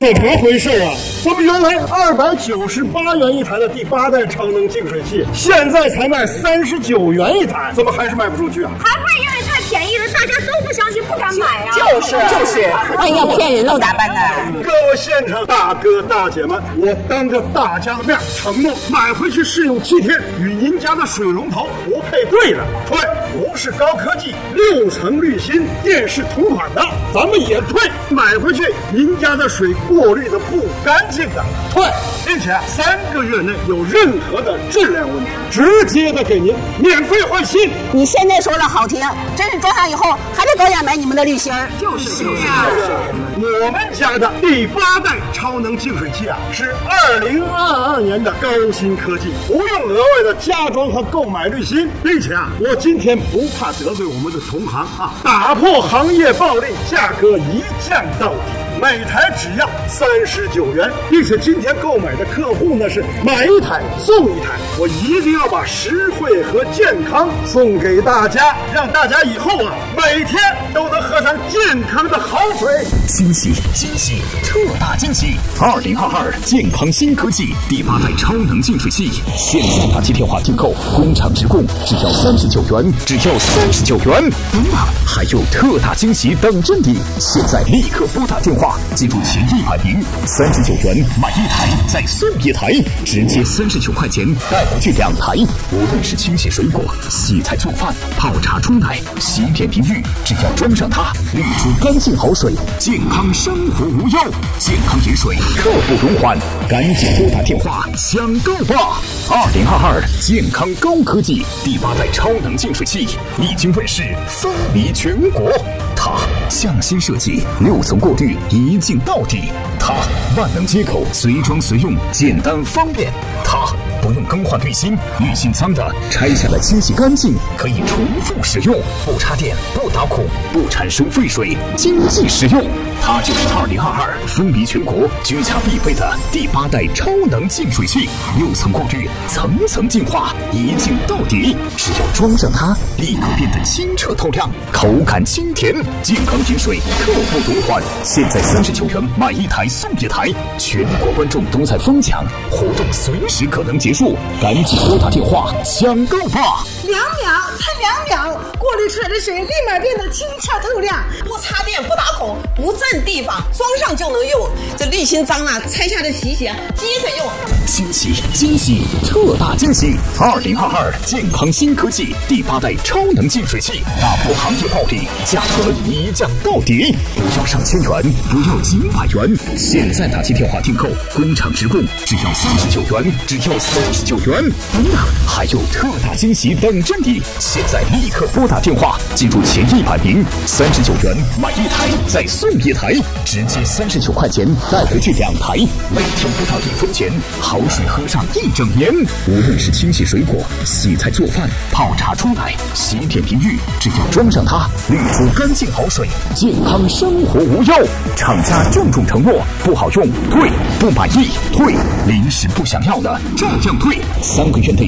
怎么回事啊？怎么原来298元一台的第8代超能净水器，现在才卖39元一台，怎么还是卖不出去啊？ 还卖因为太便宜了，大家都不相信，不敢买啊。 就是，万一要骗人喽咋办呢？ 各位现场大哥大姐们，我当着大家的面承诺，买回去试用7天，与您家的水龙头不配对的退，不是高科技6层滤芯电视同款的咱们也退，买回去您家的水过滤的不干净的退，并且3个月内有任何的质量问题，直接的给您免费换新。 你现在说的好听，真是装上以后还得高价买你们的滤芯儿。 就是我们家的第8代超能净水器啊，是2022年的高新科技，不用额外的加装和购买滤芯，并且啊，我今天不怕得罪我们的同行啊，打破行业暴利，价格一降到底。每台只要39元，并且今天购买的客户呢是买1台送1台，我一定要把实惠和健康送给大家，让大家以后啊每天都能喝上健康的好水。 惊喜特大惊喜！2022健康新科技第8代超能净水器，现在打起电话订购，工厂直供，只要39元，只要39元！还有特大惊喜等着你！现在立刻拨打电话，记住前100名，39元买1台再送1台，直接39块钱带回去2台。无论是清洗水果、洗菜做饭、泡茶冲奶、洗脸淋浴，只要装上它，滤出干净好水，健康生活无忧，健康饮水刻不容缓，赶紧拨打电话抢购吧！2022健康高科技第8代超能净水器已经问世，风靡全国。它匠心设计，6层过滤，一镜到底。它万能接口，随装随用，简单方便。它不用更换滤芯，滤芯脏的拆下来清洗干净，可以重复使用，不插电，不打孔，不产生废水，经济实用。它就是2022风靡全国、居家必备的第8代超能净水器，6层过滤，层层净化，一镜到底。只要装上它，立刻变得清澈透亮，口感清甜，健康饮水刻不容缓。现在39元买1台送1台，全国观众都在疯抢，活动随时可能结束，赶紧拨打电话抢购吧 ！2秒，才2秒，过滤出来的水立马变得清澈透亮， 不插电，不打孔，不占地方，装上就能用。这滤芯脏了，拆下来洗洗，接着用。 惊喜，特大惊喜！2022健康新科技第8代超能净水器，打破行业暴利，价格一降到底，不要上千元，不要几百元，现在打起电话订购，工厂直供，只要39元，只要39元！还有特大惊喜等着你！现在立刻拨打电话，记住前100名，39元买1台再送1台，直接39块钱带回去2台，每天不到1分钱，好水喝上1整年。无论是清洗水果、洗菜做饭、泡茶冲奶、洗脸淋浴，只要装上它，滤出干净好水，健康生活无忧。厂家郑重承诺，不好用退，不满意退，临时不想要的照样退，3个月内